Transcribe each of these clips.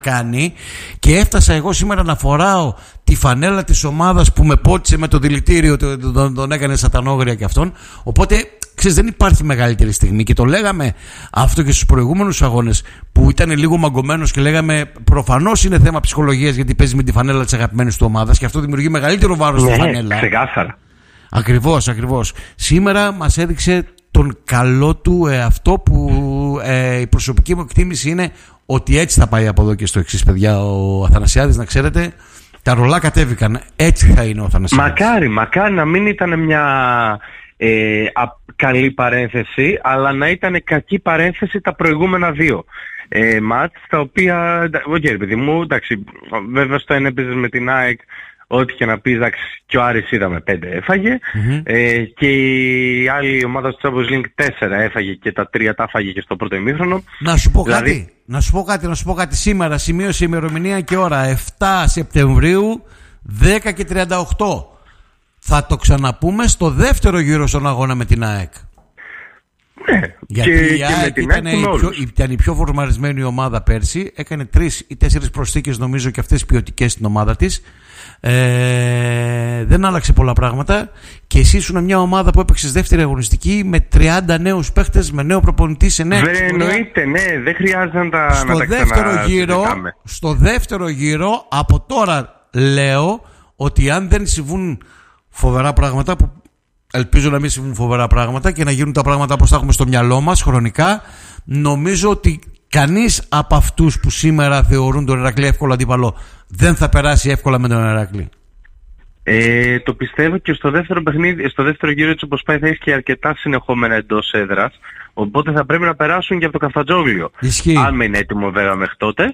κάνει, και έφτασα εγώ σήμερα να φοράω τη φανέλα της ομάδας που με πότισε με το δηλητήριο, τον έκανε σατανόγρια και αυτόν. Οπότε ξέρεις, δεν υπάρχει μεγαλύτερη στιγμή, και το λέγαμε αυτό και στους προηγούμενους αγώνες που ήταν λίγο μαγκωμένος και λέγαμε προφανώς είναι θέμα ψυχολογίας, γιατί παίζει με τη φανέλα της αγαπημένης του ομάδας και αυτό δημιουργεί μεγαλύτερο βάρος στη φανέλα. Ξεκάθαρα. Ακριβώς. Σήμερα μας έδειξε τον καλό του εαυτό, που η προσωπική μου εκτίμηση είναι ότι έτσι θα πάει από εδώ και στο εξής, παιδιά, ο Αθανασιάδης, να ξέρετε. Τα ρολά κατέβηκαν. Έτσι θα είναι ο Αθανασιάδης. Μακάρι να μην ήταν μια καλή παρένθεση, αλλά να ήταν κακή παρένθεση τα προηγούμενα δύο μάτς, τα οποία, παιδί μου, εντάξει, βέβαια στο ένα έπαιζες με την ΑΕΚ, ό,τι και να πεις, εντάξει, και ο Άρης είδαμε 5 έφαγε, και η άλλη ομάδα του Champions League 4 έφαγε και τα 3 τα έφαγε και στο πρώτο ημίχρονο. Να σου πω κάτι. Σήμερα σημείωσε ημερομηνία και ώρα 7 Σεπτεμβρίου 10 και 38. Θα το ξαναπούμε στο δεύτερο γύρο στον αγώνα με την ΑΕΚ. Ναι, γιατί η ΑΕΚ ήταν η πιο φορμαρισμένη ομάδα πέρσι. Έκανε 3 ή 4 προσθήκες, νομίζω, και αυτές ποιοτικές στην ομάδα της. Δεν άλλαξε πολλά πράγματα. Και εσύ ήσουν μια ομάδα που έπαιξες δεύτερη αγωνιστική με 30 νέους παίχτες, με νέο προπονητή σε νέα κατηγορία. Εννοείται, ναι, δεν χρειάζεται να τα στο δεύτερο γύρο, από τώρα λέω ότι αν δεν συμβούν φοβερά πράγματα, που ελπίζω να μην συμβούν φοβερά πράγματα και να γίνουν τα πράγματα όπως τα έχουμε στο μυαλό μας χρονικά, νομίζω ότι κανείς από αυτούς που σήμερα θεωρούν τον Ηρακλή εύκολο αντίπαλο δεν θα περάσει εύκολα με τον Ηρακλή. Το πιστεύω, και στο δεύτερο παιχνίδι, στο δεύτερο γύρο, έτσι όπως πάει, θα έχει και αρκετά συνεχόμενα εντός έδρας. Οπότε θα πρέπει να περάσουν και από το Καφτατζόγλιο. Αν με είναι έτοιμο βέβαια μέχρι τότε.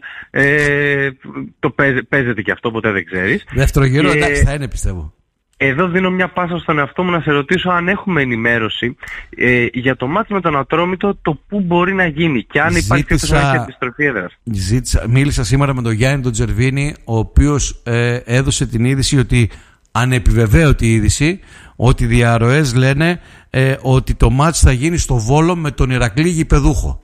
Το παίζεται και αυτό, ποτέ δεν ξέρεις. Δεύτερο γύρο, εντάξει, θα είναι, πιστεύω. Εδώ δίνω μια πάσα στον εαυτό μου να σε ρωτήσω αν έχουμε ενημέρωση για το μάτι με τον Ατρόμητο, το πού μπορεί να γίνει και αν υπάρχει και επιστροφή έδρας. Μίλησα σήμερα με τον Γιάννη τον Τζερβίνη, ο οποίος έδωσε την είδηση, ότι ανεπιβεβαίωτη είδηση, ότι οι διαρροές λένε ότι το μάτς θα γίνει στο Βόλο με τον Ηρακλή γηπεδούχο.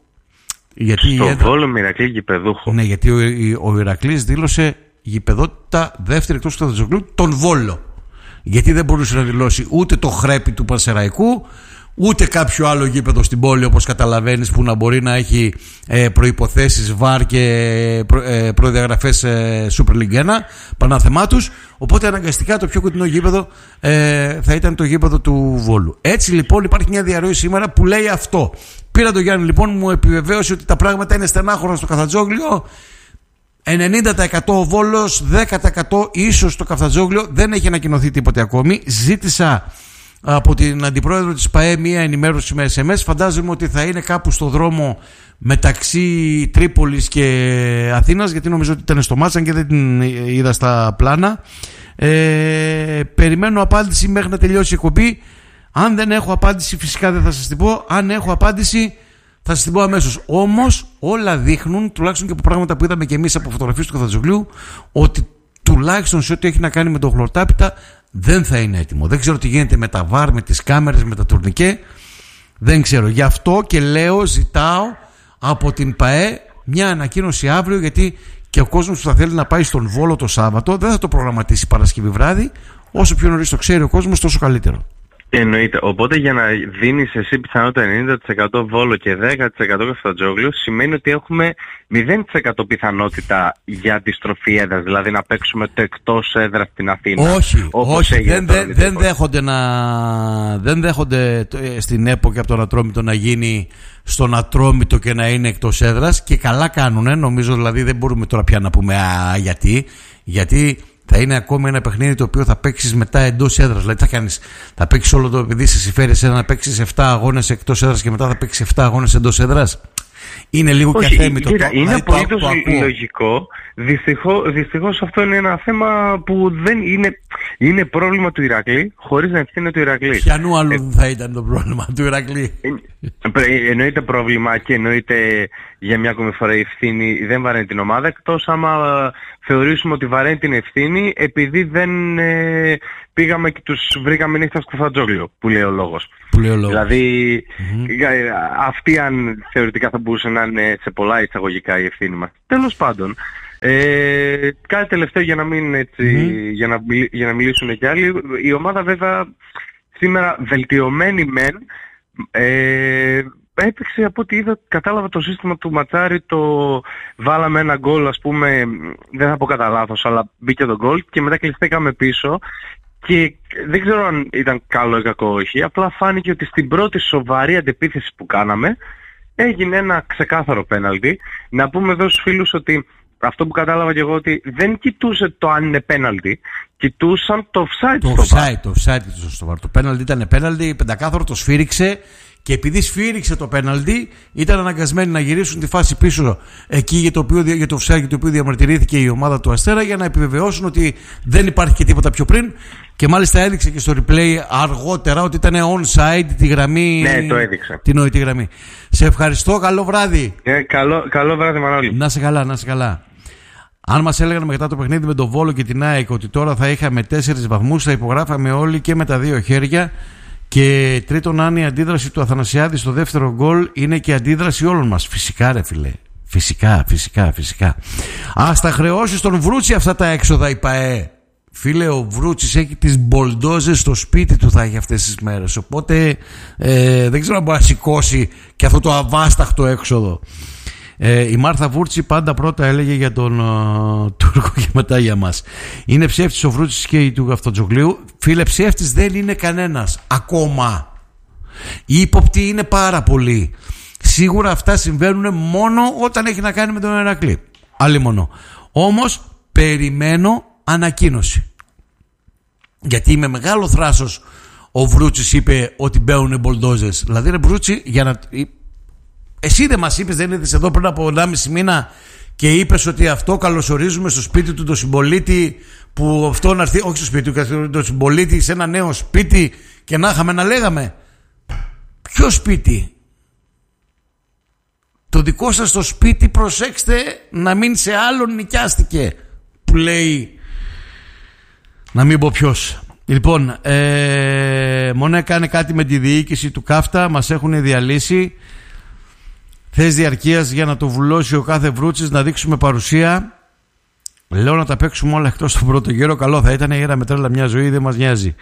Βόλο με Ηρακλή γηπεδούχο. Ναι, γιατί ο Ηρακλής δήλωσε γηπεδότητα δεύτερη εκτός του Καφτατζόγλιου τον Βόλο. Γιατί δεν μπορούσε να δηλώσει ούτε το Χρέπι του Πανσεραϊκού, ούτε κάποιο άλλο γήπεδο στην πόλη, όπως καταλαβαίνεις, που να μπορεί να έχει προϋποθέσεις βαρ και προδιαγραφές Super League 1 πανάθεμάτους. Οπότε αναγκαστικά το πιο κοντινό γήπεδο θα ήταν το γήπεδο του Βόλου. Έτσι λοιπόν υπάρχει μια διαρροή σήμερα που λέει αυτό. Πήρα τον Γιάννη λοιπόν, μου επιβεβαίωσε ότι τα πράγματα είναι στενάχωρα στο Καφτατζόγλιο. 90% ο Βόλος, 10% ίσως το Καφτατζόγλιο. Δεν έχει ανακοινωθεί τίποτε ακόμη. Ζήτησα από την αντιπρόεδρο της ΠΑΕ μία ενημέρωση με SMS. Φαντάζομαι ότι θα είναι κάπου στο δρόμο μεταξύ Τρίπολης και Αθήνας, γιατί νομίζω ότι ήταν στο Μάτσαν και δεν την είδα στα πλάνα. Περιμένω απάντηση μέχρι να τελειώσει η εκπομπή. Αν δεν έχω απάντηση, φυσικά δεν θα σας την πω. Αν έχω απάντηση, θα σας την πω αμέσως. Όμως όλα δείχνουν, τουλάχιστον και από πράγματα που είδαμε και εμείς από φωτογραφίες του Καφτατζογλίου, ότι τουλάχιστον σε ό,τι έχει να κάνει με το χλωρτάπιτα δεν θα είναι έτοιμο. Δεν ξέρω τι γίνεται με τα βάρ, με τις κάμερες, με τα τουρνικέ. Δεν ξέρω. Γι' αυτό και λέω, ζητάω από την ΠΑΕ μια ανακοίνωση αύριο, γιατί και ο κόσμος που θα θέλει να πάει στον Βόλο το Σάββατο δεν θα το προγραμματίσει Παρασκευή βράδυ. Όσο πιο νωρίς το ξέρει ο κόσμος, τόσο καλύτερο. Εννοείται. Οπότε για να δίνεις εσύ πιθανότητα 90% Βόλο και 10% Καφτατζόγλιο, σημαίνει ότι έχουμε 0% πιθανότητα για τη στροφή έδρας, δηλαδή να παίξουμε το εκτός έδρας στην Αθήνα. Όχι, δεν δέχονται στην ΕΠΟ και από τον Ατρόμητο να γίνει στον Ατρόμητο και να είναι εκτός έδρας, και καλά κάνουνε, νομίζω. Δηλαδή δεν μπορούμε τώρα πια να πούμε γιατί θα είναι ακόμη ένα παιχνίδι το οποίο θα παίξεις μετά εντός έδρας. Δηλαδή θα κάνεις, θα παίξεις όλο το, επειδή σε συμφέρει εσένα να παίξεις 7 αγώνες εκτός έδρας και μετά θα παίξεις 7 αγώνες εντός έδρας. Είναι λίγο και αθέμητο. Είναι απολύτως λογικό. Δυστυχώς αυτό είναι ένα θέμα που δεν είναι πρόβλημα του Ηρακλή, χωρίς να ευθύνεται του Ηρακλή. Ποιανού άλλου θα ήταν το πρόβλημα του Ηρακλή? Εννοείται πρόβλημα, και εννοείται για μια ακόμη φορά η ευθύνη δεν βαραίνει την ομάδα, εκτός άμα θεωρήσουμε ότι βαραίνει την ευθύνη επειδή δεν πήγαμε και τους βρήκαμε νύχτα στο Καφτατζόγλιο, που λέει ο λόγος. Δηλαδή αυτή αν θεωρητικά θα μπορούσε να είναι σε πολλά εισαγωγικά η ευθύνη μας. Τέλος πάντων, Κάτι τελευταίο για να μην έτσι, για να μιλήσουν κι άλλοι. Η ομάδα βέβαια σήμερα βελτιωμένη μεν, έπαιξε από ό,τι είδα, κατάλαβα το σύστημα του Ματσάρη, το βάλαμε ένα γκολ, ας πούμε, δεν θα πω κατά λάθος, αλλά μπήκε το γκολ και μετά κλειστήκαμε πίσω και δεν ξέρω αν ήταν καλό ή κακό όχι, απλά φάνηκε ότι στην πρώτη σοβαρή αντεπίθεση που κάναμε έγινε ένα ξεκάθαρο πέναλτι. Να πούμε εδώ στους φίλους ότι αυτό που κατάλαβα και εγώ, ότι δεν κοιτούσε το αν είναι πέναλτι, κοιτούσαν το offside το offside στο VAR. Το πέναλτι ήταν πέναλτι, πεντακάθαρο, το σφύριξε και επειδή σφύριξε το πέναλτι ήταν αναγκασμένοι να γυρίσουν τη φάση πίσω εκεί για το offside, το οποίο διαμαρτυρήθηκε η ομάδα του Αστέρα, για να επιβεβαιώσουν ότι δεν υπάρχει και τίποτα πιο πριν. Και μάλιστα έδειξε και στο replay αργότερα ότι ήταν onside τη γραμμή. Ναι, το έδειξε. Την νοητή γραμμή. Σε ευχαριστώ, καλό βράδυ. Καλό βράδυ, Μανώλη. Να σε καλά, να σε καλά. Αν μας έλεγαν μετά το παιχνίδι με τον Βόλο και την ΑΕΚ ότι τώρα θα είχαμε 4 βαθμούς, θα υπογράφαμε όλοι και με τα δύο χέρια. Και τρίτον, αν η αντίδραση του Αθανασιάδη στο δεύτερο γκολ είναι και αντίδραση όλων μας. Φυσικά, ρε φίλε. Φυσικά. Ας τα χρεώσει στον Βρούτσι αυτά τα έξοδα η ΠΑΕ. Φίλε, ο Βρούτσης έχει τις μπολντόζες στο σπίτι του, θα έχει αυτές τις μέρες. Οπότε δεν ξέρω αν μπορεί να σηκώσει και αυτό το αβάσταχτο έξοδο. Η Μάρθα Βούρτσι πάντα πρώτα έλεγε για τον Τούρκο και μετά για μας. Είναι ψεύτης ο Βρούτσης και του Αυτοτζογλίου. Φίλε, ψεύτης δεν είναι κανένας ακόμα. Οι ύποπτοι είναι πάρα πολλοί. Σίγουρα αυτά συμβαίνουν μόνο όταν έχει να κάνει με τον Ηρακλή. Αλλήμονο. Όμως περιμένω ανακοίνωση. Γιατί με μεγάλο θράσος ο Βρούτσης είπε ότι μπαίνουν μπολντόζες. Δηλαδή, ρε Βρούτσι, για να... Εσύ δεν μας είπες, δεν ήρθες εδώ πριν από 1,5 μήνα και είπες ότι αυτό καλωσορίζουμε στο σπίτι του το συμπολίτη, που αυτό να έρθει, όχι στο σπίτι του, το συμπολίτη σε ένα νέο σπίτι και να είχαμε να λέγαμε. Ποιο σπίτι? Το δικό σας το σπίτι, προσέξτε να μην σε άλλον νοικιάστηκε, που λέει, να μην πω ποιος. Λοιπόν, μόνο έκανε κάτι με τη διοίκηση του Κάφτα, μας έχουν διαλύσει. Θες διαρκείας για να το βουλώσει ο κάθε Βρούτσης, να δείξουμε παρουσία. Λέω να τα παίξουμε όλα εκτός στον πρώτο γύρο. Καλό θα ήταν, γύραμε τρέλα μια ζωή, δεν μας νοιάζει.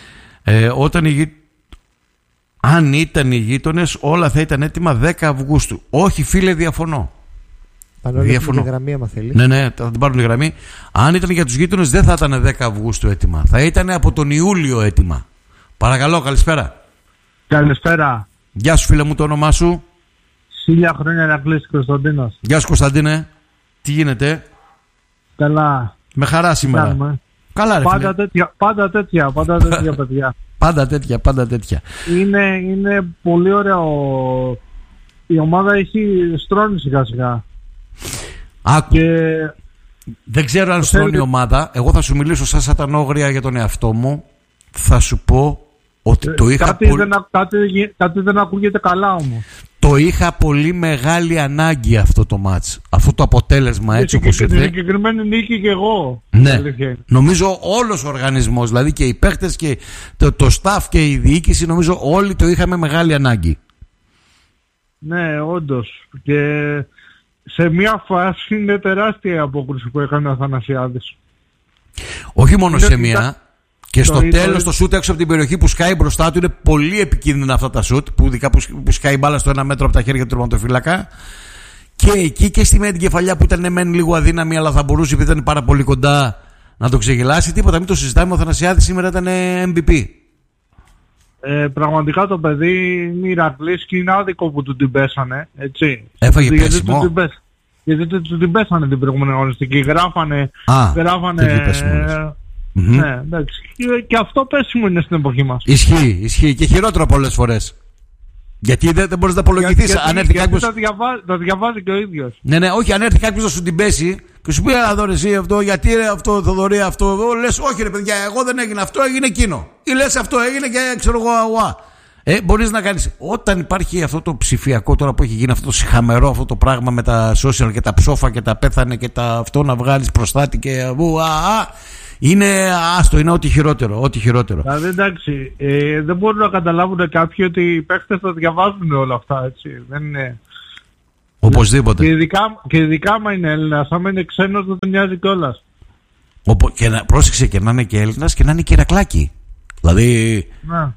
Αν ήταν οι γείτονες, όλα θα ήταν έτοιμα 10 Αυγούστου. Όχι, φίλε, διαφωνώ. Διαφωνώ. Τη γραμμή, άμα θέλει. Ναι, θα την πάρουν τη γραμμή. Αν ήταν για τους γείτονες, δεν θα ήταν 10 Αυγούστου έτοιμα. Θα ήταν από τον Ιούλιο έτοιμα. Παρακαλώ, καλησπέρα. Καλησπέρα. Γεια σου, φίλε μου, το όνομά σου? 1000 χρόνια Ηρακλής, Κωνσταντίνος. Γεια σου, Κωνσταντίνε. Τι γίνεται? Καλά. Με χαρά σήμερα. Κάνουμε. Καλά, ρε πάντα φίλε. Πάντα τέτοια παιδιά. Πάντα τέτοια. Είναι πολύ ωραίο. Η ομάδα έχει στρώνει σιγά σιγά. Άκου. Δεν ξέρω αν στρώνει η ομάδα. Εγώ θα σου μιλήσω σαν σατανόγρια για τον εαυτό μου. Θα σου πω ότι το είχα κάτι δεν ακούγεται καλά όμως. Το είχα πολύ μεγάλη ανάγκη αυτό το μάτς. Αυτό το αποτέλεσμα έτσι όπως ήρθε. Την συγκεκριμένη νίκη και εγώ. Ναι. Νομίζω όλος ο οργανισμός, δηλαδή και οι παίχτες και το staff και η διοίκηση, νομίζω όλοι το είχαμε μεγάλη ανάγκη. Ναι, όντως. Και σε μια φάση είναι τεράστια η απόκριση που έκανε ο Αθανασιάδης. Όχι μόνο σε μια. Και στο τέλος το σούτ έξω από την περιοχή που σκάει μπροστά του, είναι πολύ επικίνδυνα αυτά τα σούτ, που ειδικά που σκάει μπάλα στο 1 μέτρο από τα χέρια του τερματοφύλακα. Και εκεί και στη μέση την κεφαλιά που ήταν μεν λίγο αδύναμη, αλλά θα μπορούσε, επειδή ήταν πάρα πολύ κοντά, να το ξεγελάσει. Τίποτα, μην το συζητάμε. Ο Αθανασιάδης σήμερα ήταν MVP. Πραγματικά το παιδί είναι Ηρακλής και είναι άδικο που του την πέσανε. Έτσι. Έφαγε πέσιμο. Γιατί του την πέσανε την προηγούμενη αγωνιστική. Γράφανε. Ναι, εντάξει. Και αυτό πέσιμο είναι στην εποχή μας. Ισχύει και χειρότερο πολλές φορές. Γιατί δεν μπορείς να απολογηθείς. Αν έρθει κάποιος. Το διαβάζει και ο ίδιος. Ναι, όχι, αν έρθει κάποιος να σου την πέσει και σου πει εδώ ρε εσύ αυτό, γιατί ρε αυτό, Θοδωρή αυτό, εδώ λες όχι ρε παιδιά, εγώ δεν έγινε αυτό, έγινε εκείνο. Ή λες αυτό έγινε και ξέρω εγώ. Μπορείς να κάνεις. Όταν υπάρχει αυτό το ψηφιακό τώρα που έχει γίνει, αυτό το σιχαμερό αυτό το πράγμα με τα social και τα ψόφα και τα πέθανε και τα αυτό να βγάλεις προστάτη και είναι άστο, είναι ό,τι χειρότερο. Δηλαδή εντάξει, δεν μπορούν να καταλάβουν κάποιοι ότι οι παίκτες θα διαβάζουν όλα αυτά, έτσι. Δεν είναι. Οπωσδήποτε. Και ειδικά άμα είναι Έλληνας, άμα είναι ξένος δεν τον νοιάζει κιόλας. Πρόσεξε και να είναι και Έλληνας και να είναι και Ηρακλάκη. Δηλαδή... Ναι.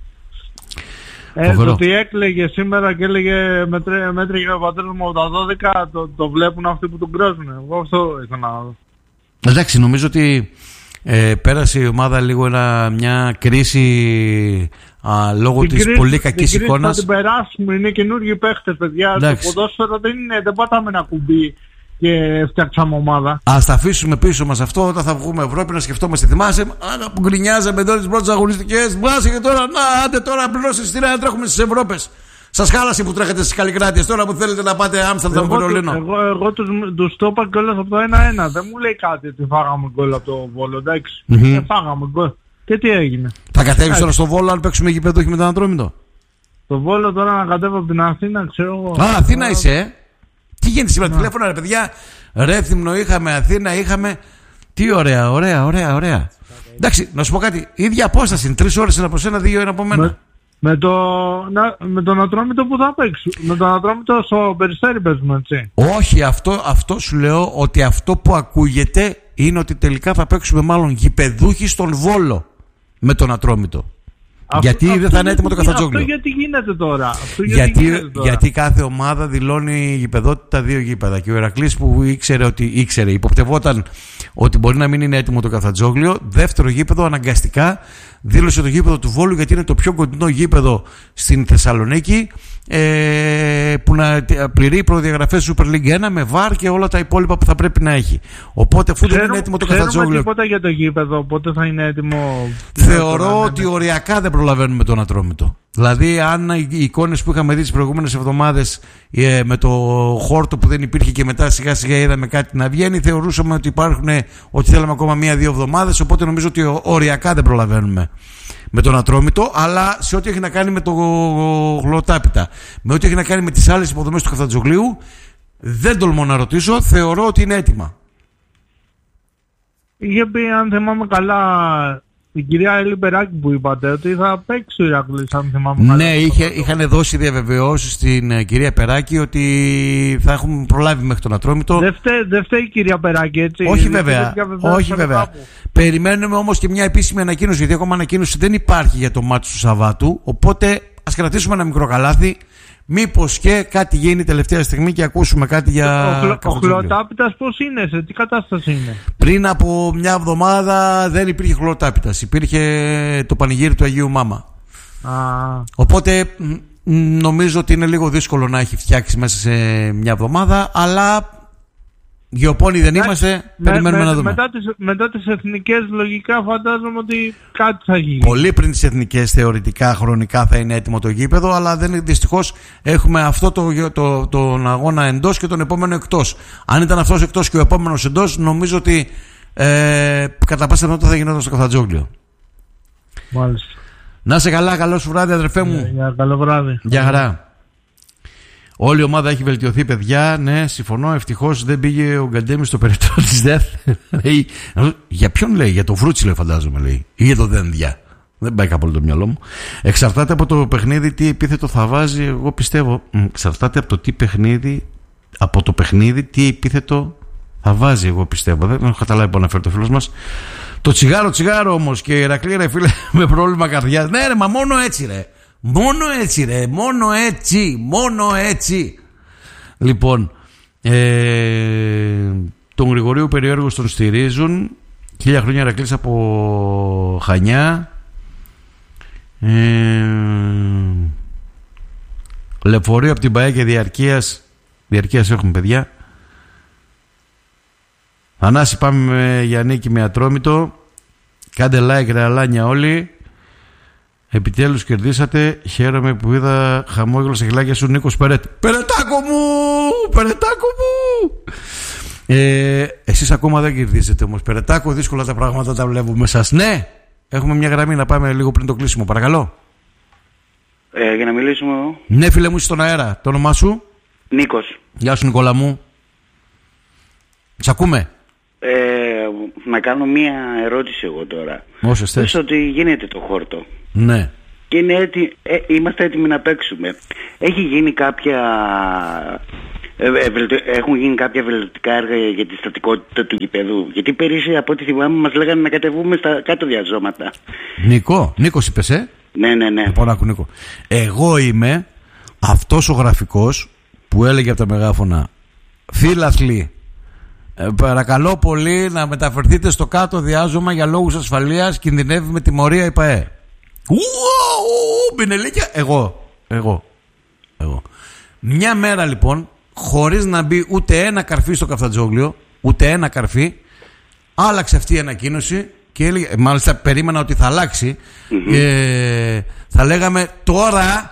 Το ότι έκλαιγε σήμερα και έλεγε μέτρηγε ο πατέρας μου από τα 12, το βλέπουν αυτοί που τον κράζουν. Εγώ αυτό ήθελα να δω. Εντάξει, νομίζω ότι πέρασε η ομάδα λίγο μια κρίση λόγω της πολύ κακής εικόνας. Θα την περάσουμε, είναι καινούργιοι παίχτες, παιδιά. Εντάξει. Το ποδόσφαιρο δεν πατάμε ένα κουμπί και φτιάξαμε ομάδα. Ας τα αφήσουμε πίσω μας αυτό. Όταν θα βγούμε Ευρώπη να σκεφτόμαστε. Θυμάσαι που γκρινιάζαμε εδώ τις πρώτες αγωνιστικές. Μπάσε και τώρα, άντε τώρα πληρώσεις την να τρέχουμε στις Ευρώπες. Σας χάλασε που τρέχετε στις Καλλικράτειες. Τώρα που θέλετε να πάτε Άμστερνταμ, Βερολίνο. Εγώ τους το είπα κιόλας από το 1-1. Δεν μου λέει κάτι ότι φάγαμε γκολ από το Βόλο, εντάξει. Φάγαμε γκολ. Και τι έγινε. Θα κατέβεις τώρα στο Βόλο αν παίξουμε γηπεδούχοι με τον Ατρόμητο? Το Βόλο τώρα να κατέβω από την Αθήνα, ξέρω εγώ. Αθήνα είσαι, Τι γίνεται σήμερα, τηλέφωνα ρε παιδιά. Ρέθυμνο είχαμε, Αθήνα είχαμε. Τι ωραία. Εντάξει, να σου πω κάτι. Η ίδια απόσταση. 3 ώρες ένα από σένα, 2 ένα από μένα. Με τον Ατρόμητο που θα παίξουν. Με τον Ατρόμητο στο Περιστέρι παίζουμε, έτσι. Όχι, αυτό σου λέω ότι αυτό που ακούγεται είναι ότι τελικά θα παίξουμε μάλλον γηπεδούχοι στον Βόλο με τον Ατρόμητο. Γιατί δεν θα είναι έτοιμο το Καφτατζόγλιο. Αυτό γιατί γίνεται τώρα. Γιατί κάθε ομάδα δηλώνει γηπεδότητα 2 γήπεδα. Και ο Ηρακλής που υποπτευόταν ότι μπορεί να μην είναι έτοιμο το Καφτατζόγλιο, δεύτερο γήπεδο αναγκαστικά δήλωσε το γήπεδο του Βόλου, γιατί είναι το πιο κοντινό γήπεδο στην Θεσσαλονίκη, που να πληρεί προδιαγραφές Super League 1 με VAR και όλα τα υπόλοιπα που θα πρέπει να έχει. Οπότε αφού δεν είναι έτοιμο το Καφτατζόγλιο. Ξέρουμε τίποτα για το γήπεδο, πότε θα είναι έτοιμο? Θεωρώ ότι οριακά δεν προλαβαίνουμε τον Ατρόμητο. Δηλαδή, αν οι εικόνες που είχαμε δει τις προηγούμενες εβδομάδες με το χόρτο που δεν υπήρχε και μετά σιγά σιγά είδαμε κάτι να βγαίνει, θεωρούσαμε ότι θέλαμε ακόμα 1-2 εβδομάδες. Οπότε νομίζω ότι οριακά δεν προλαβαίνουμε με τον Ατρόμητο. Αλλά σε ό,τι έχει να κάνει με το γλωτάπιτα, με ό,τι έχει να κάνει με τις άλλες υποδομές του Καφτατζογλίου, δεν τολμώ να ρωτήσω. Θεωρώ ότι είναι έτοιμα. Είχε πει, αν θυμάμαι καλά, η κυρία Έλλη Περάκη που είπατε, ότι θα παίξει ο Ηρακλής, αν θυμάμαι καλά. Ναι, είχαν δώσει διαβεβαιώσεις στην κυρία Περάκη ότι θα έχουμε προλάβει μέχρι τον Ατρόμητο. Δεν φταίει η κυρία Περάκη, έτσι? Όχι βέβαια. Περιμένουμε όμως και μια επίσημη ανακοίνωση, γιατί ακόμα ανακοίνωση δεν υπάρχει για το μάτι του Σαββάτου. Οπότε ας κρατήσουμε ένα μικρό καλάθι. Μήπως και κάτι γίνει τελευταία στιγμή και ακούσουμε κάτι για... Ο χλωτάπιτας πώς είναι, σε τι κατάσταση είναι? Πριν από μια εβδομάδα δεν υπήρχε χλωτάπιτας. Υπήρχε το πανηγύρι του Αγίου Μάμα. Οπότε νομίζω ότι είναι λίγο δύσκολο να έχει φτιάξει μέσα σε μια εβδομάδα. Αλλά γεωπόνοι δεν είμαστε, περιμένουμε να δούμε. Μετά τις εθνικές λογικά φαντάζομαι ότι κάτι θα γίνει. Πολύ πριν τις εθνικές θεωρητικά χρονικά θα είναι έτοιμο το γήπεδο, αλλά δυστυχώς έχουμε αυτό τον αγώνα εντός και τον επόμενο εκτός. Αν ήταν αυτός εκτός και ο επόμενος εντός, νομίζω ότι κατά πάσα πιθανότητα θα γινόταν στο Καφτατζόγλιο. Μάλιστα. Να είσαι καλά, καλό σου βράδυ αδερφέ μου. Καλό βράδυ. Γεια χαρά. Όλη η ομάδα έχει βελτιωθεί, παιδιά. Ναι, συμφωνώ. Ευτυχώς δεν πήγε ο Γκαντέμι στο περιττό της ΔΕΘ. Για ποιον λέει? Για το Βρούτσιλο, φαντάζομαι, λέει. Ή για το Δένδια. Δεν πάει κάπου το μυαλό μου. Εξαρτάται από το παιχνίδι τι επίθετο θα βάζει. Εγώ πιστεύω. Εξαρτάται από το τι παιχνίδι. Από το παιχνίδι τι επίθετο θα βάζει. Εγώ πιστεύω. Δεν έχω καταλάβει που αναφέρει το φίλος μας. Το τσιγάρο όμως και η Ηρακλή, ρε φίλε, με πρόβλημα καρδιάς. Ναι, ρε, μα μόνο έτσι, ρε. Μόνο έτσι. Λοιπόν, τον Γρηγορίου περιέργως τον στηρίζουν. 1000 χρόνια Ηρακλής από Χανιά. Λεωφορείο από την ΠΑΕ και Διαρκείας έχουμε, παιδιά. Θανάση, πάμε για νίκη με Ατρόμητο. Κάντε like, ρε αλάνια όλοι. Επιτέλους κερδίσατε. Χαίρομαι που είδα χαμόγελο στα χειλάκια σου, Νίκος Περέτη. Περετάκο μου! Εσείς ακόμα δεν κερδίσετε όμως. Περετάκο, δύσκολα τα πράγματα τα βλέπουμε με σας. Ναι, έχουμε μια γραμμή να πάμε λίγο πριν το κλείσιμο, παρακαλώ. Για να μιλήσουμε. Ναι, φίλε μου, είσαι στον αέρα. Το όνομά σου? Νίκος. Γεια σου, Νικόλα μου. Σ' ακούμε. Να κάνω μία ερώτηση εγώ τώρα. Όσες θες. Πες ότι γίνεται το χόρτο. Ναι. Και είμαστε έτοιμοι να παίξουμε. Έχει γίνει κάποια Έχουν γίνει κάποια βελτιστικά έργα για τη στατικότητα του γηπέδου? Γιατί πέρυσι, από ό,τι θυμάμαι, μας λέγανε να κατεβούμε στα κάτω διαζώματα. Νίκος είπες, Ναι. Λοιπόν, άκου Νίκο. Εγώ είμαι αυτός ο γραφικός που έλεγε από τα μεγάφωνα: φίλαθλοι, παρακαλώ πολύ να μεταφερθείτε στο κάτω διάζωμα για λόγους ασφαλείας, κινδυνεύει με τιμωρία η ΠΑΕ. Μπινελίκια. Εγώ. Μια μέρα λοιπόν, χωρίς να μπει ούτε ένα καρφί στο Καφτατζόγλιο, ούτε ένα καρφί, άλλαξε αυτή η ανακοίνωση και έλεγε, μάλιστα περίμενα ότι θα αλλάξει, θα λέγαμε τώρα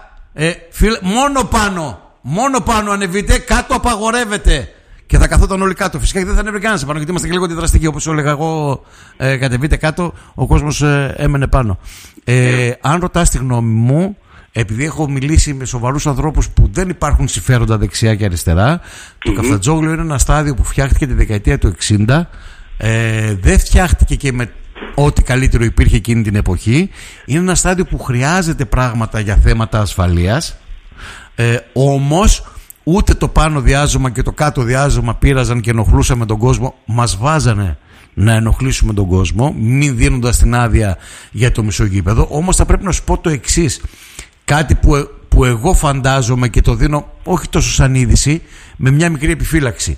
μόνο πάνω ανεβείτε, κάτω απαγορεύεται. Και θα καθόταν όλοι κάτω. Φυσικά δεν θα ανέβει κανένας πάνω, γιατί είμαστε και λίγο αντιδραστικοί. Όπως έλεγα εγώ, κατεβείτε κάτω, ο κόσμος έμενε πάνω. Αν ρωτάς τη γνώμη μου, επειδή έχω μιλήσει με σοβαρούς ανθρώπους που δεν υπάρχουν συμφέροντα δεξιά και αριστερά, το Καφτατζόγλιο είναι ένα στάδιο που φτιάχτηκε τη δεκαετία του 60. Δεν φτιάχτηκε και με ό,τι καλύτερο υπήρχε εκείνη την εποχή. Είναι ένα στάδιο που χρειάζεται πράγματα για θέματα ασφαλείας. Όμως ούτε το πάνω διάζωμα και το κάτω διάζωμα πείραζαν και ενοχλούσαμε τον κόσμο. Μας βάζανε να ενοχλήσουμε τον κόσμο, μην δίνοντας την άδεια για το μισό γήπεδο. Όμως θα πρέπει να σου πω το εξής, κάτι που εγώ φαντάζομαι και το δίνω όχι τόσο σαν είδηση, με μια μικρή επιφύλαξη.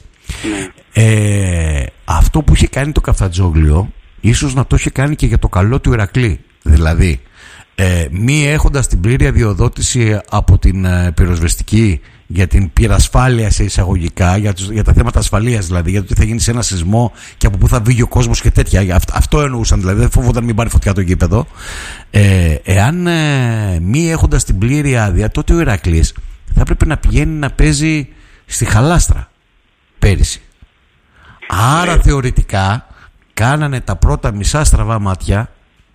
Αυτό που είχε κάνει το Καφτατζόγλιο ίσως να το είχε κάνει και για το καλό του Ηρακλή. Δηλαδή μη έχοντας την πλήρη αδειοδότηση από την πυροσβεστική για την πυρασφάλεια σε εισαγωγικά, για τα θέματα ασφαλείας δηλαδή, για το τι θα γίνει σε ένα σεισμό και από πού θα βγει ο κόσμος και τέτοια. Αυτό εννοούσαν δηλαδή, δεν φοβόταν μην πάρει φωτιά το γήπεδο. Εάν μη έχοντας την πλήρη άδεια, τότε ο Ηρακλής θα πρέπει να πηγαίνει να παίζει στη Χαλάστρα πέρυσι. Άρα θεωρητικά κάνανε τα πρώτα μισά στραβά μάτια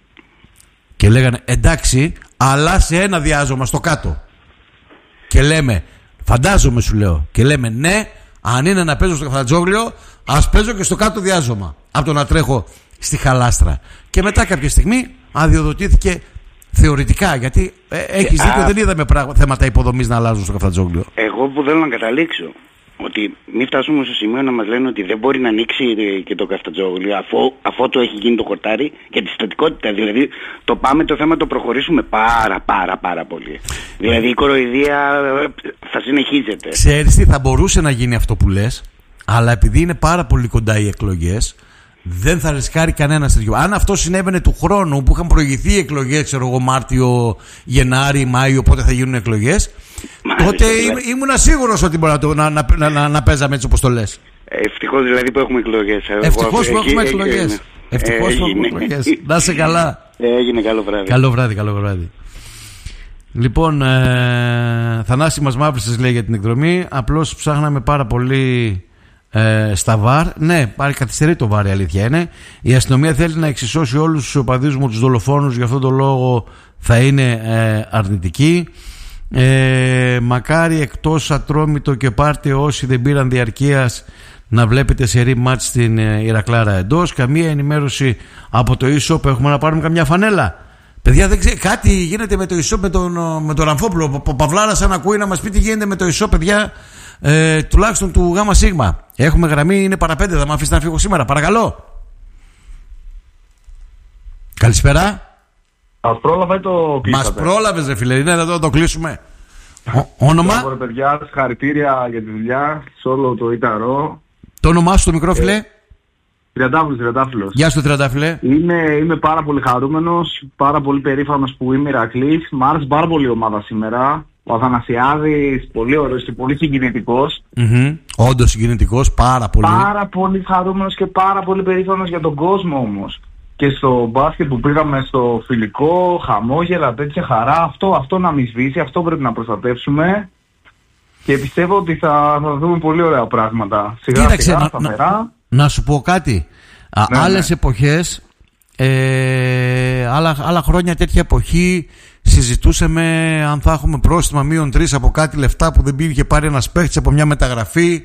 και λέγανε εντάξει, αλλά σε ένα διάζωμα στο κάτω. Και λέμε, φαντάζομαι σου λέω, και λέμε ναι, αν είναι να παίζω στο Καφτατζόγλιο, ας παίζω και στο κάτω διάζωμα, από το να τρέχω στη Χαλάστρα. Και μετά κάποια στιγμή αδειοδοτήθηκε θεωρητικά, γιατί έχεις δίκιο, δεν είδαμε θέματα υποδομής να αλλάζουν στο Καφτατζόγλιο. Εγώ που θέλω να καταλήξω, ότι μην φτάσουμε στο σημείο να μας λένε ότι δεν μπορεί να ανοίξει και το Καφτατζόγλιο αφού το έχει γίνει το χορτάρι για τη στατικότητα. Δηλαδή το θέμα το προχωρήσουμε πάρα πολύ. Δηλαδή η κοροϊδία θα συνεχίζεται. Ξέρεις τι, θα μπορούσε να γίνει αυτό που λες, αλλά επειδή είναι πάρα πολύ κοντά οι εκλογές, δεν θα ρισκάρει κανένας τέτοιο. Αν αυτό συνέβαινε του χρόνου που είχαν προηγηθεί οι εκλογές, ξέρω εγώ, Μάρτιο, Γενάρη, Μάιο, πότε θα γίνουν εκλογές, τότε ήμουνα σίγουρος ότι μπορεί να παίζαμε έτσι όπως το λες. Ευτυχώς δηλαδή που έχουμε εκλογές. Ευτυχώς που έχουμε εκλογές. Να είσαι καλά. Έγινε, καλό βράδυ. Καλό βράδυ. Λοιπόν, Θανάση μας μαύρισες, λέει, για την εκδρομή. Απλώς ψάχναμε πάρα πολύ στα ΒΑΡ. Ναι, πάλι καθυστερεί το ΒΑΡ, η αλήθεια είναι. Η αστυνομία θέλει να εξισώσει όλους τους οπαδούς μου, τους δολοφόνους. Γι' αυτόν τον λόγο θα είναι αρνητική. Μακάρι εκτός Ατρόμητο και Πάρτε όσοι δεν πήραν διαρκείας να βλέπετε σερί μάτς στην Ηρακλάρα εντός. Καμία ενημέρωση από το e-shop. Έχουμε να πάρουμε καμιά φανέλα? Παιδιά, δεν ξέρω, κάτι γίνεται με το e-shop, με τον Ραμφόπουλο. Ο Παυλάρας αν ακούει να μας πει τι γίνεται με το e-shop, παιδιά, τουλάχιστον του ΓΣ. Έχουμε γραμμή, είναι παραπέντε, θα με αφήσετε να φύγω σήμερα, παρακαλώ. Καλησπέρα. Μας πρόλαβε ή το κλείσατε? Μας πρόλαβες ρε φίλε, είναι εδώ να το κλείσουμε. Όνομα? Παιδιά, συγχαρητήρια για τη δουλειά σε όλο το Ιταρό. Το όνομά σου στο μικρό φίλε? Τριαντάφυλλος. Γεια σου Τριαντάφυλλε. Είμαι πάρα πολύ χαρούμενος, πάρα πολύ περήφανος που είμαι Ηρακλής. Μ' άρεσε πάρα πολύ η ομάδα σήμερα. Ο Αθανασιάδης, πολύ ωραίος και πολύ συγκινητικός. Όντως συγκινητικός, πάρα πολύ. Πάρα πολύ χαρούμενος και πάρα πολύ περήφανος για τον κόσμο όμως. Και στο μπάσκετ που πήγαμε στο φιλικό, χαμόγελα, τέτοια χαρά, αυτό να μην σβήσει, αυτό πρέπει να προστατεύσουμε. Και πιστεύω ότι θα δούμε πολύ ωραία πράγματα. Σιγά σταθερά. Να σου πω κάτι. Άλλες εποχές, άλλα χρόνια τέτοια εποχή συζητούσαμε αν θα έχουμε πρόστιμα -3 από κάτι λεφτά που δεν πήγε πάρει ένας παίχτης από μια μεταγραφή.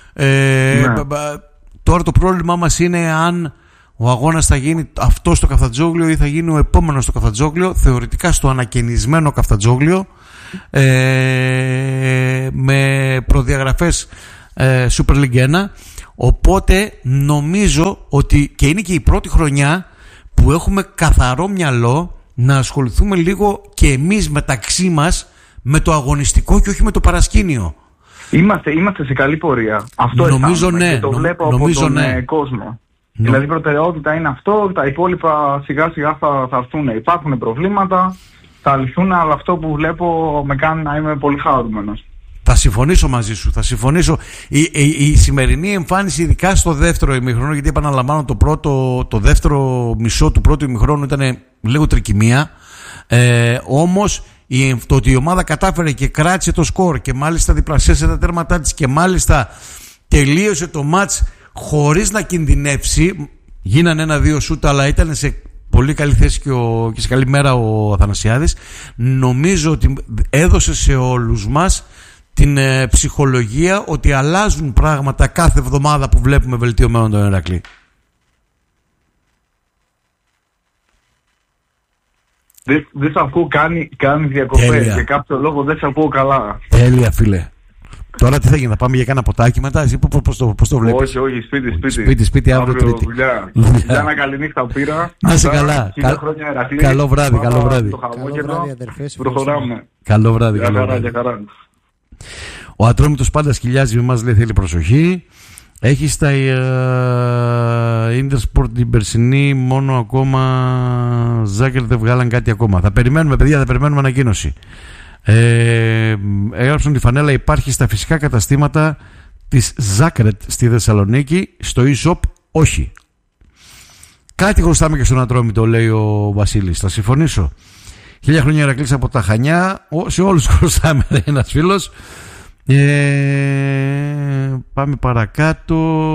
Τώρα το πρόβλημά μας είναι αν ο αγώνας θα γίνει αυτό στο Καφτατζόγλιο ή θα γίνει ο επόμενος στο Καφτατζόγλιο, θεωρητικά στο ανακαινισμένο Καφτατζόγλιο. με προδιαγραφές Super League 1. Οπότε νομίζω ότι και είναι και η πρώτη χρονιά που έχουμε καθαρό μυαλό να ασχοληθούμε λίγο και εμείς μεταξύ μας με το αγωνιστικό και όχι με το παρασκήνιο. Είμαστε σε καλή πορεία. Αυτό νομίζω, ναι, και το βλέπω από τον κόσμο. Δηλαδή η προτεραιότητα είναι αυτό, τα υπόλοιπα σιγά σιγά θα έρθουν. Υπάρχουν προβλήματα, θα λυθούν, αλλά αυτό που βλέπω με κάνει να είμαι πολύ χαρούμενος. Θα συμφωνήσω μαζί σου, θα συμφωνήσω. Η σημερινή εμφάνιση, ειδικά στο δεύτερο ημιχρόνο, γιατί επαναλαμβάνω το δεύτερο μισό του πρώτου ημιχρόνου ήταν λίγο τρικυμία, όμως το ότι η ομάδα κατάφερε και κράτησε το σκορ και μάλιστα διπλασίασε τα τέρματά της και μάλιστα τελείωσε το μάτς χωρίς να κινδυνεύσει, γίνανε 1-2 σούτα, αλλά ήταν σε πολύ καλή θέση και σε καλή μέρα ο Αθανασιάδης. Νομίζω ότι έδωσε σε όλους μας την ψυχολογία ότι αλλάζουν πράγματα κάθε εβδομάδα που βλέπουμε βελτιωμένο τον Ηρακλή. Δεν σε ακούω, κάνει διακοπές. Για κάποιο λόγο δεν σε ακούω καλά. Τέλεια, φίλε. Τώρα τι θα γίνει, θα πάμε για κάνα ποτάκι μετά, εσύ πώς το βλέπεις? Όχι, σπίτι, αύριο Τρίτη. Για ένα καλή νύχτα πήρα. Να είσαι καλά. Καλό βράδυ. Προχωράμε. Καλό βράδυ. Ο Ατρόμητος πάντα σκυλιάζει με μας, λέει, θέλει προσοχή. Έχει στα Intersport την περσινή μόνο ακόμα Ζάκερ, δεν βγάλαν κάτι ακόμα. Θα περιμένουμε, παιδιά, θα περιμένουμε ανακοίνωση. Έγραψαν τη φανέλα, υπάρχει στα φυσικά καταστήματα της Ζάκρετ στη Θεσσαλονίκη, στο e-shop όχι. Κάτι χρωστάμε και στον Ατρόμητο, λέει ο Βασίλης, θα συμφωνήσω. 1000 χρόνια Ηρακλής από τα Χανιά, σε όλους χρωστάμε, λέει ένας φίλος. Πάμε παρακάτω.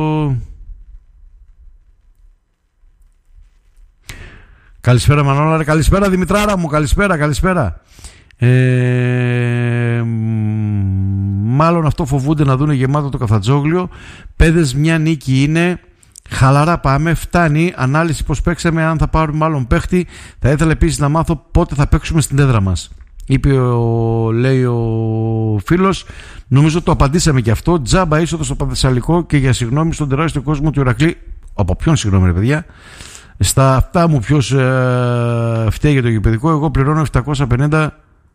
Καλησπέρα Μανώλα, καλησπέρα Δημητράρα μου, καλησπέρα. Μάλλον αυτό φοβούνται να δούνε γεμάτο το Καφτατζόγλιο. Παιδες, μια νίκη είναι. Χαλαρά πάμε, φτάνει. Ανάλυση πως παίξαμε, αν θα πάρουμε άλλον παίχτη. Θα ήθελα επίσης να μάθω πότε θα παίξουμε στην έδρα μας, είπε λέει ο φίλος. Νομίζω το απαντήσαμε και αυτό. Τζάμπα είσοδο στο Παθεσσαλικό και για συγγνώμη στον τεράστιο κόσμο του Ηρακλή. Από ποιον συγγνώμη, ρε παιδιά? Στα αυτά μου ποιος φταίει για το γηπεδικό? Εγώ πληρώνω 750.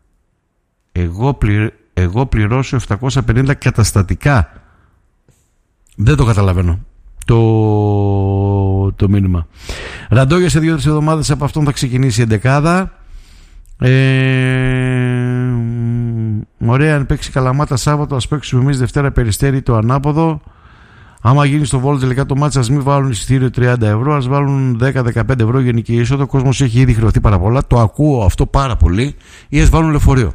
Εγώ πληρώσω 750 καταστατικά. Δεν το καταλαβαίνω το μήνυμα. Ραντόγια σε 2-3 εβδομάδες από αυτόν θα ξεκινήσει η εντεκάδα. Ωραία, αν παίξει Καλαμάτα Σάββατο, ας παίξουμε εμείς Δευτέρα Περιστέρι το ανάποδο. Άμα γίνει στο Βόλο τελικά το μάτσα, ας μην βάλουν εισιτήριο 30 ευρώ, ας βάλουν 10-15 ευρώ γενική είσοδο. Ο κόσμος έχει ήδη χρεωθεί πάρα πολλά, το ακούω αυτό πάρα πολύ, ή ας βάλουν λεωφορείο.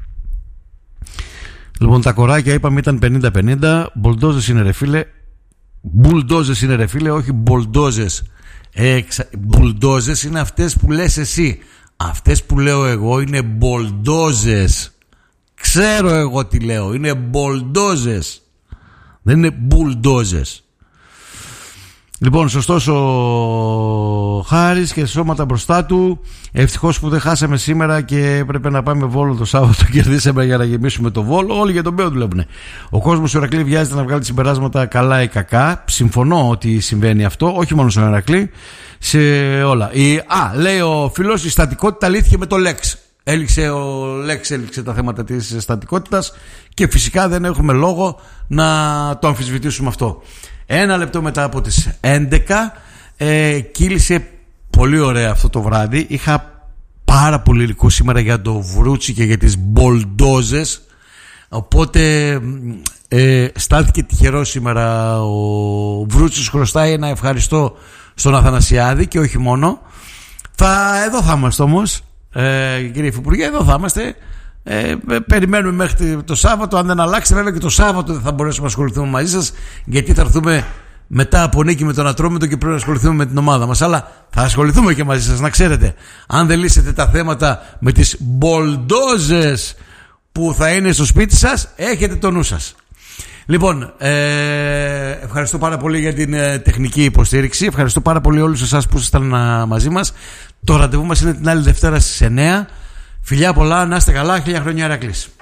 Λοιπόν, τα κοράκια είπαμε ήταν 50-50. Μπολντόζες είναι ρε φίλε. Μπουλντόζες είναι ρε φίλε, όχι μπολντόζες. Μπουλντόζες είναι αυτές που λες εσύ. Αυτές που λέω εγώ είναι μπολντόζες. Ξέρω εγώ τι λέω. Είναι μπολντόζες. Δεν είναι μπουλντόζες. Λοιπόν, σωστός ο Χάρης και σώματα μπροστά του. Ευτυχώς που δεν χάσαμε σήμερα και έπρεπε να πάμε Βόλο το Σάββατο. Κερδίσαμε για να γεμίσουμε το Βόλο. Όλοι για τον Μπέο δουλεύουν. Ο κόσμος του Ηρακλή βιάζεται να βγάλει συμπεράσματα καλά ή κακά. Συμφωνώ ότι συμβαίνει αυτό, όχι μόνο στον Ηρακλή, σε όλα. Λέει ο φίλος, η στατικότητα λύθηκε με το Lex. Έληξε τα θέματα της στατικότητας και φυσικά δεν έχουμε λόγο να το αμφισβητήσουμε αυτό. 1 λεπτό μετά από τις 11 κύλησε πολύ ωραία αυτό το βράδυ. Είχα πάρα πολύ υλικό σήμερα για το Βρούτσι και για τις μπολντόζες, οπότε στάθηκε τυχερό σήμερα ο Βρούτσης. Χρωστάει ένα ευχαριστώ στον Αθανασιάδη και όχι μόνο. Εδώ θα είμαστε όμως, κύριε Υφυπουργέ, εδώ θα είμαστε. Περιμένουμε μέχρι το Σάββατο. Αν δεν αλλάξει, βέβαια και το Σάββατο δεν θα μπορέσουμε να ασχοληθούμε μαζί σας, γιατί θα έρθουμε μετά από νίκη με τον Ατρόμητο και πρέπει να ασχοληθούμε με την ομάδα μας. Αλλά θα ασχοληθούμε και μαζί σας, να ξέρετε. Αν δεν λύσετε τα θέματα με τις μπολντόζες που θα είναι στο σπίτι σας, έχετε το νου σας. Λοιπόν, ευχαριστώ πάρα πολύ για την τεχνική υποστήριξη. Ευχαριστώ πάρα πολύ όλους εσάς που ήσασταν μαζί μας. Το ραντεβού μας είναι την άλλη Δευτέρα στις 9. Φιλιά πολλά, να είστε καλά, 1000 χρόνια Ηρακλής.